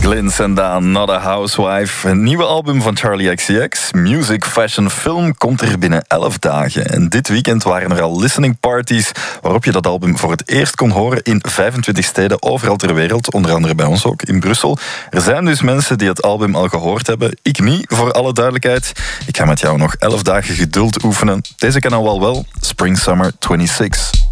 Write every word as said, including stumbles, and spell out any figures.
Glynn Senda, Not a Housewife. Een nieuwe album van Charli X C X, Music, Fashion, Film, komt er binnen elf dagen. En dit weekend waren er al listening parties waarop je dat album voor het eerst kon horen in vijfentwintig steden overal ter wereld, onder andere bij ons ook in Brussel. Er zijn dus mensen die het album al gehoord hebben. Ik niet, voor alle duidelijkheid. Ik ga met jou nog elf dagen geduld oefenen. Deze kan al wel wel. Spring Summer tweeëntwintig.